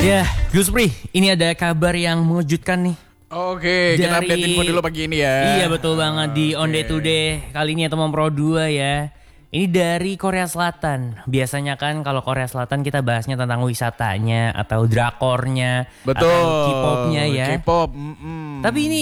Ya, Gus Pri, ini ada kabar yang mengejutkan nih. Oke, kita update info dulu pagi ini ya. Iya betul banget di On Day Today kali ini ya teman Pro 2 ya. Ini dari Korea Selatan. Biasanya kan kalau Korea Selatan kita bahasnya tentang wisatanya atau drakornya, Betul. atau K-popnya ya. K-pop. Tapi ini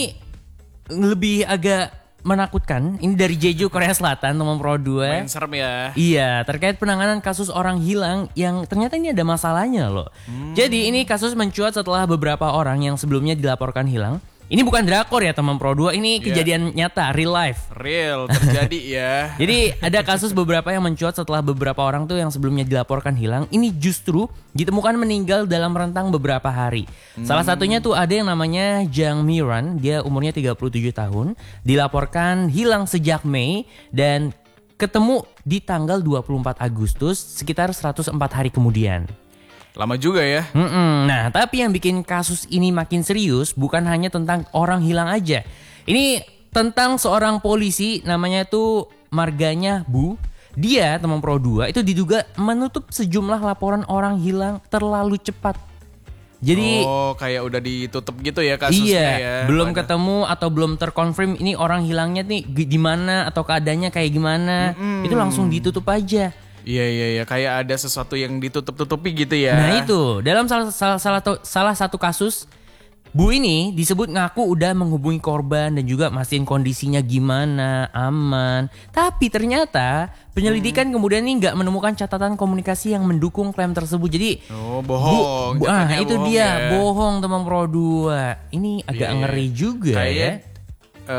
lebih agak menakutkan. Ini dari Jeju, Korea Selatan, teman Pro 2. Main serem ya. Iya, terkait penanganan kasus orang hilang yang ternyata ini ada masalahnya loh. Jadi ini kasus mencuat setelah beberapa orang yang sebelumnya dilaporkan hilang. Ini bukan drakor ya teman Pro 2, ini kejadian nyata, real life. Real, terjadi ya. Jadi ada kasus beberapa yang mencuat setelah beberapa orang tuh yang sebelumnya dilaporkan hilang. Ini justru ditemukan meninggal dalam rentang beberapa hari. Salah satunya tuh ada yang namanya Jang Miran, dia umurnya 37 tahun. Dilaporkan hilang sejak Mei dan ketemu di tanggal 24 Agustus sekitar 104 hari kemudian. Lama juga ya. Nah, tapi yang bikin kasus ini makin serius bukan hanya tentang orang hilang aja. Ini tentang seorang polisi namanya tuh marganya Bu. Dia, teman Pro 2, itu diduga menutup sejumlah laporan orang hilang terlalu cepat. Jadi kayak udah ditutup gitu ya kasusnya ya. iya, belum ketemu atau belum terkonfirm ini orang hilangnya nih di mana atau keadaannya kayak gimana. Itu langsung ditutup aja. Iya, kayak ada sesuatu yang ditutup-tutupi gitu ya. Nah itu, dalam salah satu kasus, Bu ini disebut ngaku udah menghubungi korban dan juga mastiin kondisinya gimana, aman. Tapi ternyata penyelidikan kemudian ini nggak menemukan catatan komunikasi yang mendukung klaim tersebut. Jadi bohong. Itu bohong dia, ya. bohong teman Pro 2. Ini agak ngeri juga kayak, ya.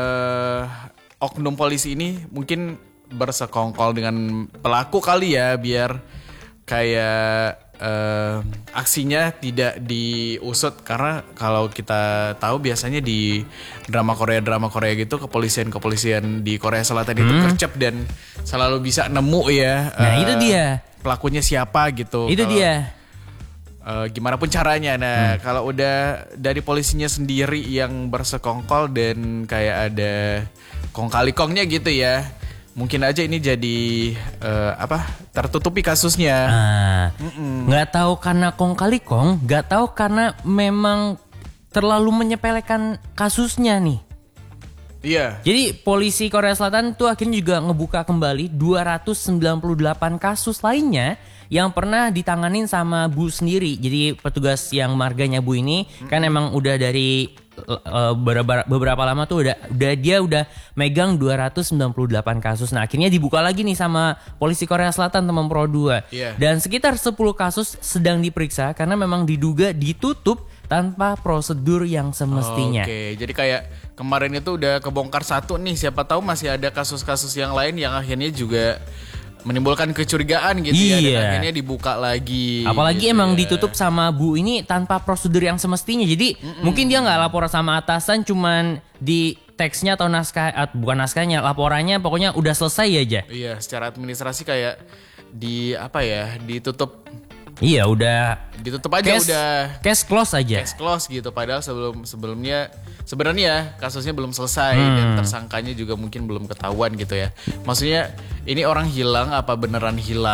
Oknum polisi ini mungkin bersekongkol dengan pelaku kali ya, biar kayak aksinya tidak diusut. Karena kalau kita tahu biasanya di drama Korea gitu, kepolisian di Korea Selatan itu gercep dan selalu bisa nemu ya. Nah itu dia, pelakunya siapa gitu. itu dia. Gimana pun caranya. Nah kalau udah dari polisinya sendiri yang bersekongkol dan kayak ada kong kali kongnya gitu ya, mungkin aja ini jadi tertutupi kasusnya. Nggak tahu karena kong kali kong, nggak tahu karena memang terlalu menyepelekan kasusnya nih. Iya. Jadi polisi Korea Selatan tuh akhirnya juga ngebuka kembali 298 kasus lainnya yang pernah ditanganin sama Bu sendiri. Jadi petugas yang marganya Bu ini kan emang udah dari beberapa lama tuh dia udah megang 298 kasus. Nah akhirnya dibuka lagi nih sama polisi Korea Selatan teman Pro 2. Dan sekitar 10 kasus sedang diperiksa karena memang diduga ditutup tanpa prosedur yang semestinya. Oke, jadi kayak kemarin itu udah kebongkar satu nih, siapa tahu masih ada kasus-kasus yang lain yang akhirnya juga menimbulkan kecurigaan gitu ya, dan akhirnya dibuka lagi. Apalagi gitu emang ya. ditutup sama Bu ini tanpa prosedur yang semestinya. Jadi mungkin dia nggak lapor sama atasan, cuman di teksnya atau bukan naskahnya, laporannya pokoknya udah selesai aja. Iya, secara administrasi kayak ditutup. Iya udah ditutup aja, case close aja. Case close gitu, padahal sebelumnya sebenarnya kasusnya belum selesai dan tersangkanya juga mungkin belum ketahuan gitu ya. Maksudnya ini orang hilang apa beneran hilang?